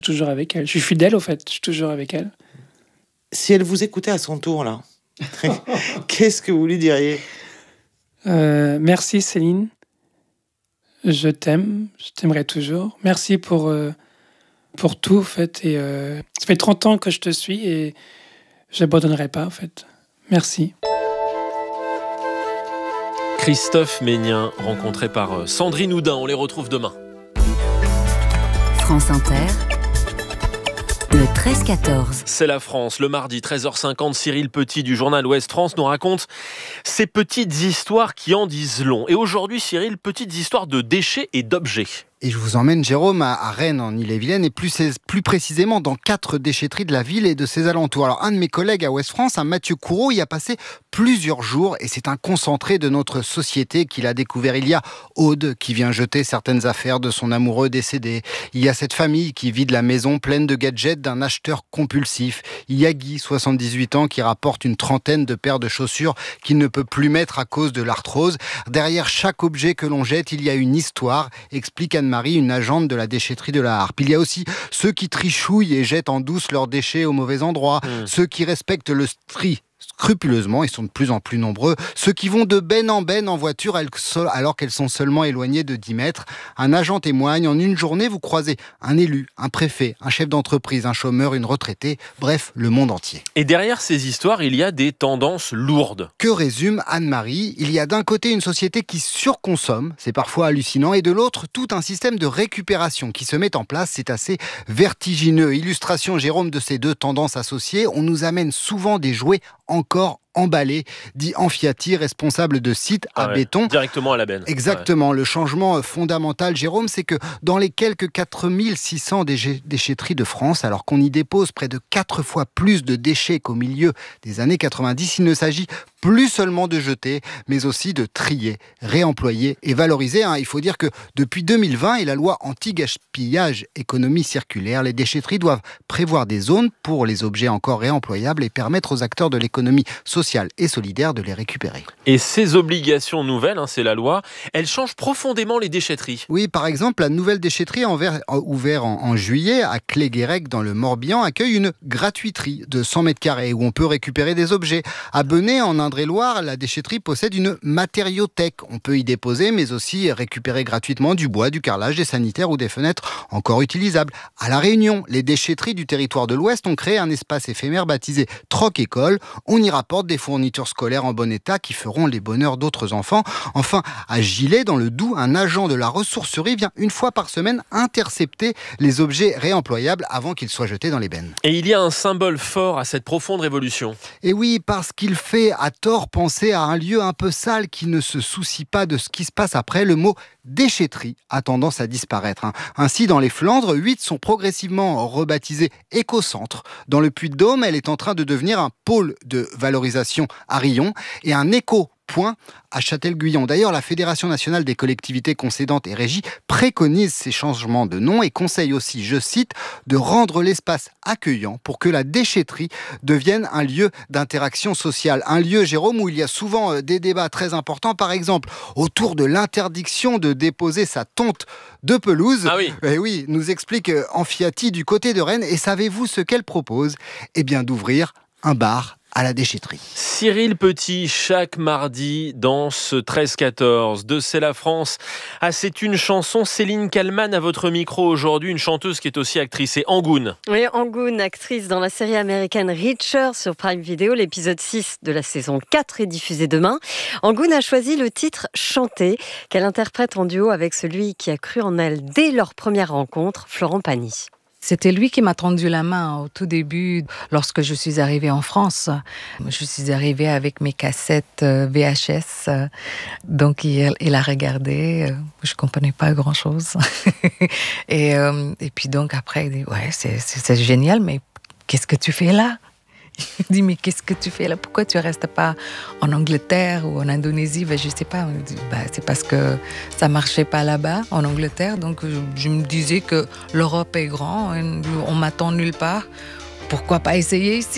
Toujours avec elle. Je suis fidèle, au fait. Je suis toujours avec elle. Si elle vous écoutait à son tour, là, qu'est-ce que vous lui diriez ? Merci, Céline. Je t'aime. Je t'aimerai toujours. Merci pour tout, en fait. Et ça fait 30 ans que je te suis et je n'abandonnerai pas, en fait. Merci. Christophe Ménien, rencontré par Sandrine Houdin. On les retrouve demain. France Inter, le 13-14. C'est la France. Le mardi 13h50, Cyril Petit du journal Ouest France nous raconte ces petites histoires qui en disent long. Et aujourd'hui, Cyril, petites histoires de déchets et d'objets. Et je vous emmène, Jérôme, à Rennes, en Ille-et-Vilaine, et plus précisément dans 4 déchetteries de la ville et de ses alentours. Alors, un de mes collègues à Ouest France, Mathieu Courreau, y a passé plusieurs jours, et c'est un concentré de notre société qu'il a découvert. Il y a Aude qui vient jeter certaines affaires de son amoureux décédé. Il y a cette famille qui vide la maison pleine de gadgets d'un acheteur compulsif. Il y a Guy, 78 ans, qui rapporte une trentaine de paires de chaussures qu'il ne peut plus mettre à cause de l'arthrose. Derrière chaque objet que l'on jette, il y a une histoire, explique Anne-Marie, une agente de la déchetterie de la Harpe. Il y a aussi ceux qui trichouillent et jettent en douce leurs déchets au mauvais endroit, ceux qui respectent le tri scrupuleusement, ils sont de plus en plus nombreux, ceux qui vont de benne en voiture alors qu'elles sont seulement éloignées de 10 mètres. Un agent témoigne, en une journée, vous croisez un élu, un préfet, un chef d'entreprise, un chômeur, une retraitée, bref, le monde entier. Et derrière ces histoires, il y a des tendances lourdes. Que résume Anne-Marie ? Il y a d'un côté une société qui surconsomme, c'est parfois hallucinant, et de l'autre, tout un système de récupération qui se met en place, c'est assez vertigineux. Illustration, Jérôme, de ces deux tendances associées, on nous amène souvent des jouets encore emballé, dit Amfiati, responsable de site à béton. Directement à la benne. Exactement. Ouais. Le changement fondamental, Jérôme, c'est que dans les quelques 4600 déchetteries de France, alors qu'on y dépose près de 4 fois plus de déchets qu'au milieu des années 90, il ne s'agit plus seulement de jeter, mais aussi de trier, réemployer et valoriser. Il faut dire que depuis 2020 et la loi anti-gaspillage économie circulaire, les déchetteries doivent prévoir des zones pour les objets encore réemployables et permettre aux acteurs de l'économie sociale et solidaire de les récupérer. Et ces obligations nouvelles, c'est la loi, elles changent profondément les déchetteries. Oui, par exemple, la nouvelle déchetterie ouverte en juillet à Cléguérec dans le Morbihan accueille une gratuiterie de 100 mètres carrés où on peut récupérer des objets. À Benay, en Indre-et-Loire, la déchetterie possède une matériothèque. On peut y déposer, mais aussi récupérer gratuitement du bois, du carrelage, des sanitaires ou des fenêtres encore utilisables. À La Réunion, les déchetteries du territoire de l'Ouest ont créé un espace éphémère baptisé Troc École. On y rapporte des fournitures scolaires en bon état qui feront les bonheurs d'autres enfants. Enfin, à Gilet, dans le Doubs, un agent de la ressourcerie vient une fois par semaine intercepter les objets réemployables avant qu'ils soient jetés dans les bennes. Et il y a un symbole fort à cette profonde révolution. Et oui, parce qu'il fait à tort penser à un lieu un peu sale qui ne se soucie pas de ce qui se passe après. Le mot déchetterie a tendance à disparaître. Ainsi, dans les Flandres, 8 sont progressivement rebaptisés éco-centres. Dans le Puy-de-Dôme, elle est en train de devenir un pôle de valorisation à Riom et un éco-point à Châtel-Guyon. D'ailleurs, la Fédération nationale des collectivités concédantes et régies préconise ces changements de nom et conseille aussi, je cite, de rendre l'espace accueillant pour que la déchetterie devienne un lieu d'interaction sociale. Un lieu, Jérôme, où il y a souvent des débats très importants, par exemple, autour de l'interdiction de déposer sa tonte de pelouse. Ah oui. Et oui, nous explique Amfiati du côté de Rennes. Et savez-vous ce qu'elle propose ? Eh bien, d'ouvrir un bar à la déchetterie. Cyril Petit, chaque mardi dans ce 13-14 de C'est la France. C'est une chanson. Céline Kallmann à votre micro aujourd'hui, une chanteuse qui est aussi actrice. C'est Angoune. Oui, Angoune, actrice dans la série américaine Reacher sur Prime Video. L'épisode 6 de la saison 4 est diffusé demain. Angoune a choisi le titre Chanter, qu'elle interprète en duo avec celui qui a cru en elle dès leur première rencontre, Florent Pagny. C'était lui qui m'a tendu la main au tout début, lorsque je suis arrivée en France. Je suis arrivée avec mes cassettes VHS, donc il a regardé, je comprenais pas grand-chose. et puis donc après, il dit, ouais, c'est génial, mais qu'est-ce que tu fais là ? Il dit, mais qu'est-ce que tu fais là ? Pourquoi tu ne restes pas en Angleterre ou en Indonésie ? Je ne sais pas. Il dit, c'est parce que ça ne marchait pas là-bas, en Angleterre. Donc, je me disais que l'Europe est grande, on m'attend nulle part. Pourquoi pas essayer ici ?